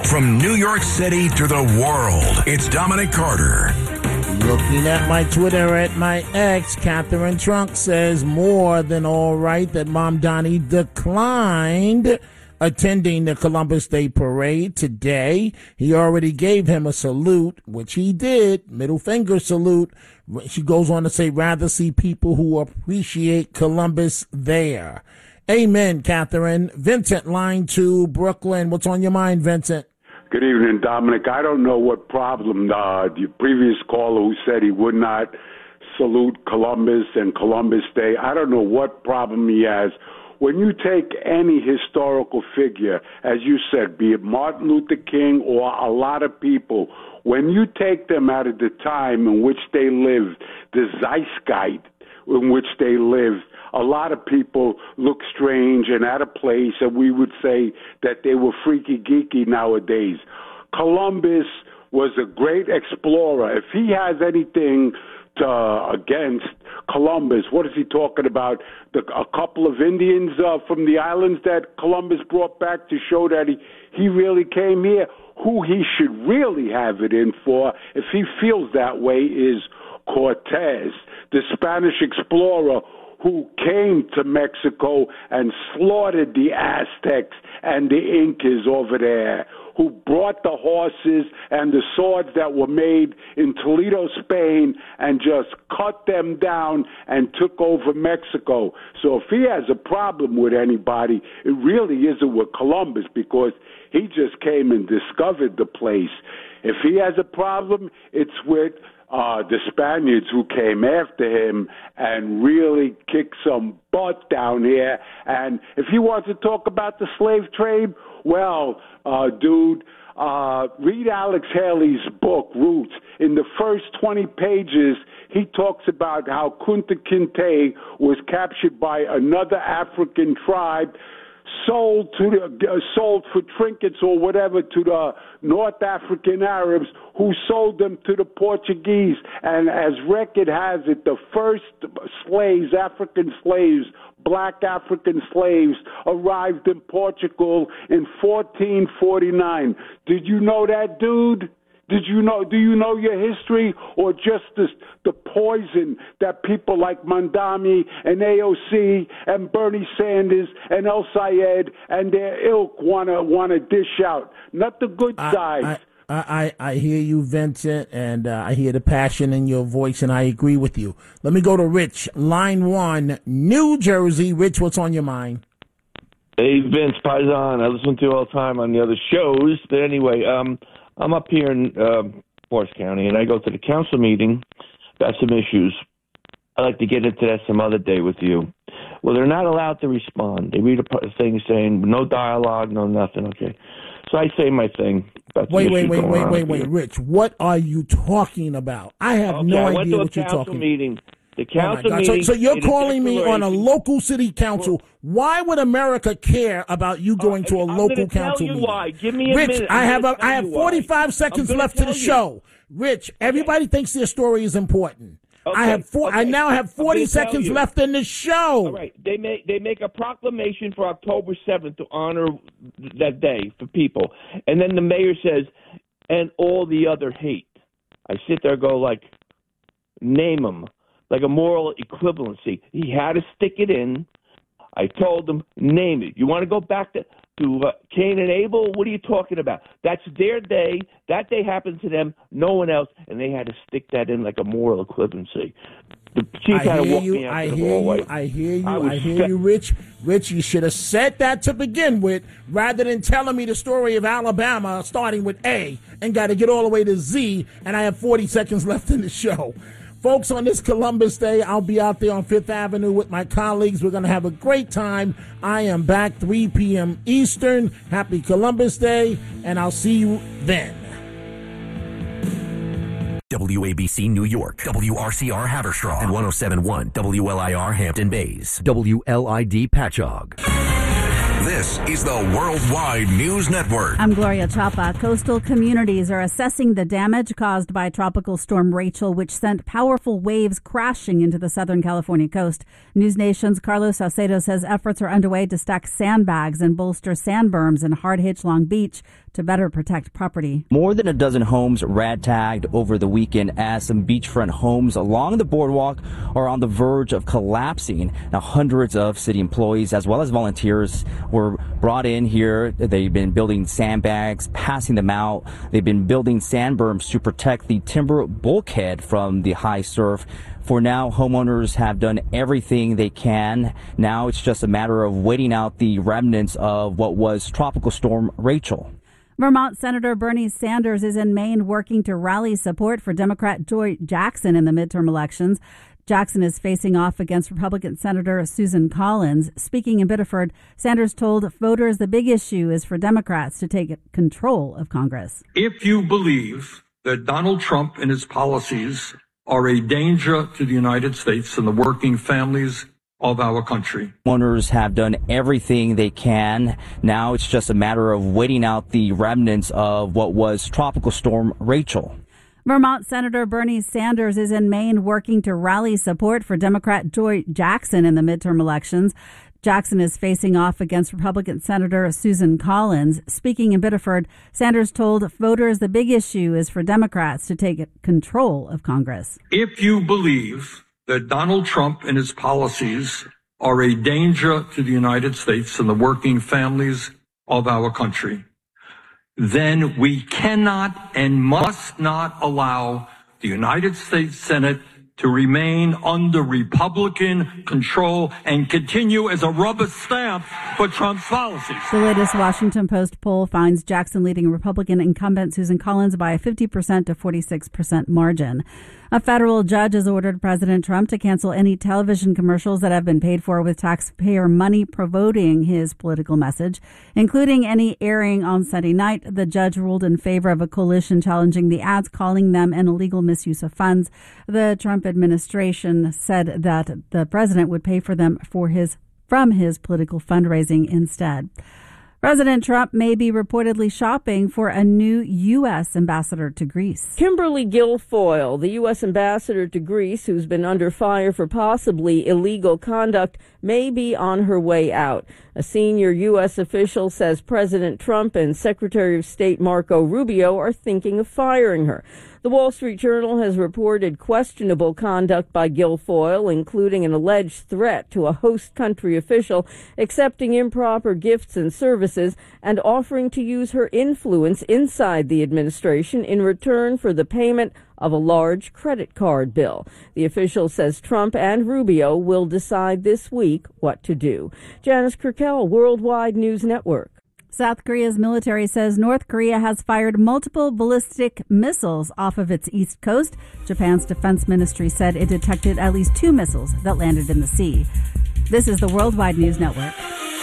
From New York City to the world, it's Dominic Carter. Looking at my Twitter, at my ex, Catherine Trunk says more than all right that Mom Donnie declined attending the Columbus Day Parade today. He already gave him a salute, which he did, middle finger salute. She goes on to say, rather see people who appreciate Columbus there. Amen, Catherine. Vincent, line 2, Brooklyn. What's on your mind, Vincent? Good evening, Dominic. I don't know what problem the previous caller who said he would not salute Columbus and Columbus Day, I don't know what problem he has. When you take any historical figure, as you said, be it Martin Luther King or a lot of people, when you take them out of the time in which they lived, the zeitgeist in which they lived, a lot of people look strange and out of place, and we would say that they were freaky geeky nowadays. Columbus was a great explorer. If he has anything against Columbus, what is he talking about? A couple of Indians from the islands that Columbus brought back to show that he really came here? Who he should really have it in for, if he feels that way, is Cortez, the Spanish explorer who came to Mexico and slaughtered the Aztecs and the Incas over there, who brought the horses and the swords that were made in Toledo, Spain, and just cut them down and took over Mexico. So if he has a problem with anybody, it really isn't with Columbus, because he just came and discovered the place. If he has a problem, it's with the Spaniards who came after him and really kicked some butt down here. And if you want to talk about the slave trade, well, dude, read Alex Haley's book, Roots. In the first 20 pages, he talks about how Kunta Kinte was captured by another African tribe, sold for trinkets or whatever to the North African Arabs, who sold them to the Portuguese. And as record has it, the first slaves, African slaves, black African slaves, arrived in Portugal in 1449. Did you know that, dude? Do you know your history, or just the poison that people like Mandami and AOC and Bernie Sanders and El Sayed and their ilk want to dish out? Not the good guys. I hear you, Vincent, and I hear the passion in your voice, and I agree with you. Let me go to Rich, line 1, New Jersey. Rich, what's on your mind? Hey, Vince Paisan. I listen to you all the time on the other shows. But anyway, I'm up here in Forest County, and I go to the council meeting about some issues. I'd like to get into that some other day with you. Well, they're not allowed to respond. They read a thing saying no dialogue, no nothing. Okay. So I say my thing. Wait, Rich. What are you talking about? I have no idea what you're talking about. The council meeting. So you're calling me on a local city council. Why would America care about you going to a local council meeting? Why. Give me a Rich, minute. I have 45 seconds left to the show. Rich, everybody thinks their story is important. Okay. I now have 40 seconds left in the show. All right. They make a proclamation for October 7th to honor that day for people. And then the mayor says, and all the other hate. I sit there and go like, name them. Like a moral equivalency. He had to stick it in. I told him, name it. You want to go back to Cain and Abel? What are you talking about? That's their day. That day happened to them, no one else, and they had to stick that in like a moral equivalency. The chief had to walk me out to the hallway. I hear you, Rich. Rich, you should have said that to begin with, rather than telling me the story of Alabama starting with A and got to get all the way to Z, and I have 40 seconds left in the show. Folks, on this Columbus Day, I'll be out there on Fifth Avenue with my colleagues. We're going to have a great time. I am back 3 p.m. Eastern. Happy Columbus Day, and I'll see you then. WABC New York, WRCR Haverstraw, and 107.1 WLIR Hampton Bays, WLID Patchogue. This is the Worldwide News Network. I'm Gloria Chapa. Coastal communities are assessing the damage caused by Tropical Storm Rachel, which sent powerful waves crashing into the Southern California coast. News Nation's Carlos Salcedo says efforts are underway to stack sandbags and bolster sand berms in Hard Hitch, Long Beach to better protect property. More than a dozen homes rat-tagged over the weekend as some beachfront homes along the boardwalk are on the verge of collapsing. Now, hundreds of city employees as well as volunteers were brought in here. They've been building sandbags, passing them out. They've been building sand berms to protect the timber bulkhead from the high surf. For now, homeowners have done everything they can. Now it's just a matter of waiting out the remnants of what was Tropical Storm Rachel. Vermont Senator Bernie Sanders is in Maine working to rally support for Democrat Joy Jackson in the midterm elections. Jackson is facing off against Republican Senator Susan Collins. Speaking in Biddeford, Sanders told voters the big issue is for Democrats to take control of Congress. If you believe that Donald Trump and his policies are a danger to the United States and the working families of our country. Owners have done everything they can. Now it's just a matter of waiting out the remnants of what was Tropical Storm Rachel. Vermont Senator Bernie Sanders is in Maine working to rally support for Democrat Joy Jackson in the midterm elections. Jackson is facing off against Republican Senator Susan Collins. Speaking in Biddeford, Sanders told voters the big issue is for Democrats to take control of Congress. If you believe that Donald Trump and his policies are a danger to the United States and the working families of our country, then we cannot and must not allow the United States Senate to remain under Republican control and continue as a rubber stamp for Trump's policies. The latest Washington Post poll finds Jackson leading Republican incumbent Susan Collins by a 50% to 46% margin. A federal judge has ordered President Trump to cancel any television commercials that have been paid for with taxpayer money promoting his political message, including any airing on Sunday night. The judge ruled in favor of a coalition challenging the ads, calling them an illegal misuse of funds. The Trump administration said that the president would pay for them from his political fundraising instead. President Trump may be reportedly shopping for a new U.S. ambassador to Greece. Kimberly Guilfoyle, the U.S. ambassador to Greece, who's been under fire for possibly illegal conduct, may be on her way out. A senior U.S. official says President Trump and Secretary of State Marco Rubio are thinking of firing her. The Wall Street Journal has reported questionable conduct by Guilfoyle, including an alleged threat to a host country official, accepting improper gifts and services, and offering to use her influence inside the administration in return for the payment of a large credit card bill. The official says Trump and Rubio will decide this week what to do. Janice Kirkell, Worldwide News Network. South Korea's military says North Korea has fired multiple ballistic missiles off of its east coast. Japan's defense ministry said it detected at least 2 missiles that landed in the sea. This is the Worldwide News Network.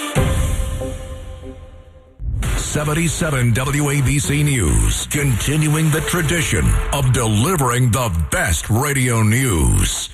77 WABC News, continuing the tradition of delivering the best radio news.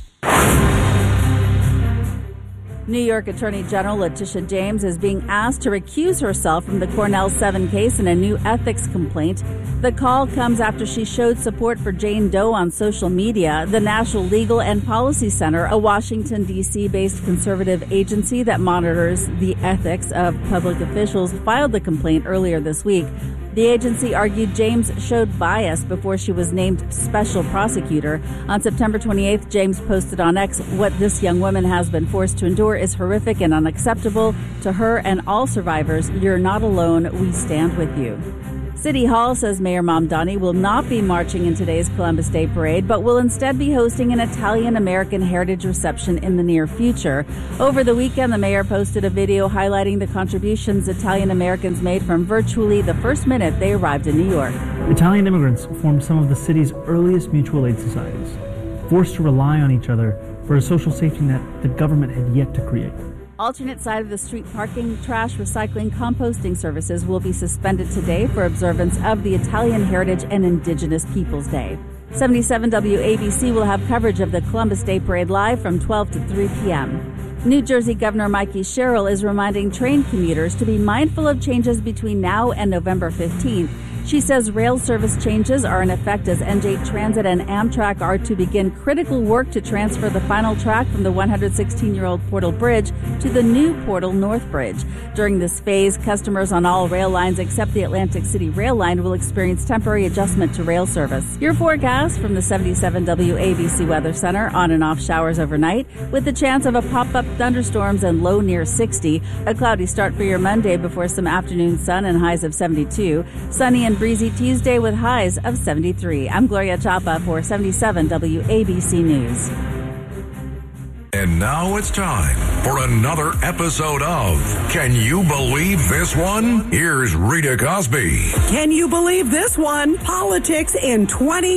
New York Attorney General Letitia James is being asked to recuse herself from the Cornell 7 case in a new ethics complaint. The call comes after she showed support for Jane Doe on social media. The National Legal and Policy Center, a Washington, D.C.-based conservative agency that monitors the ethics of public officials, filed the complaint earlier this week. The agency argued James showed bias before she was named special prosecutor. On September 28th, James posted on X, "What this young woman has been forced to endure is horrific and unacceptable. To her and all survivors, you're not alone. We stand with you." City Hall says Mayor Mamdani will not be marching in today's Columbus Day Parade, but will instead be hosting an Italian-American heritage reception in the near future. Over the weekend, the mayor posted a video highlighting the contributions Italian-Americans made from virtually the first minute they arrived in New York. Italian immigrants formed some of the city's earliest mutual aid societies, forced to rely on each other for a social safety net the government had yet to create. Alternate side of the street parking, trash, recycling, composting services will be suspended today for observance of the Italian Heritage and Indigenous Peoples Day. 77 WABC will have coverage of the Columbus Day Parade live from 12 to 3 p.m. New Jersey Governor Mikey Sherrill is reminding train commuters to be mindful of changes between now and November 15th. She says rail service changes are in effect as NJ Transit and Amtrak are to begin critical work to transfer the final track from the 116-year-old Portal Bridge to the new Portal North Bridge. During this phase, customers on all rail lines except the Atlantic City Rail Line will experience temporary adjustment to rail service. Your forecast from the 77 WABC Weather Center: on and off showers overnight with the chance of a pop-up thunderstorms and low near 60. A cloudy start for your Monday before some afternoon sun and highs of 72. Sunny and breezy Tuesday with highs of 73. I'm Gloria Chapa for 77 WABC News. And now it's time for another episode of Can You Believe This One? Here's Rita Cosby. Can you believe this one? Politics in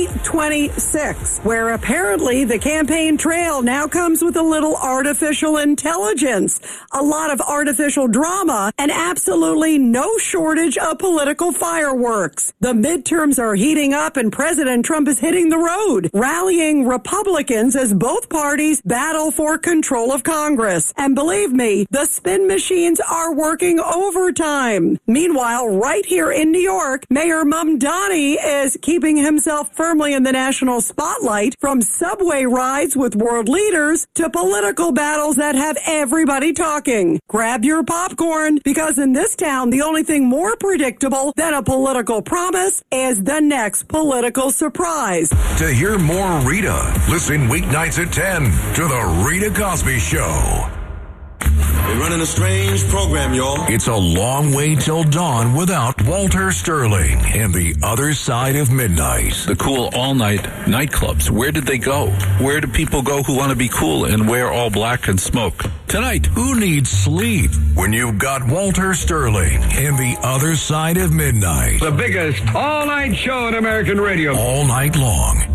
2026, where apparently the campaign trail now comes with a little artificial intelligence, a lot of artificial drama, and absolutely no shortage of political fireworks. The midterms are heating up and President Trump is hitting the road, rallying Republicans as both parties battle for control of Congress. And believe me, the spin machines are working overtime. Meanwhile, right here in New York, Mayor Mamdani is keeping himself firmly in the national spotlight, from subway rides with world leaders to political battles that have everybody talking. Grab your popcorn, because in this town, the only thing more predictable than a political promise is the next political surprise. To hear more Rita, listen weeknights at 10 to The Rita Cosby Show. We're running a strange program, y'all. It's a long way till dawn without Walter Sterling and The Other Side of Midnight. The cool all-night nightclubs. Where did they go? Where do people go who want to be cool and wear all black and smoke? Tonight. Who needs sleep when you've got Walter Sterling and The Other Side of Midnight? The biggest all-night show in American radio. All night long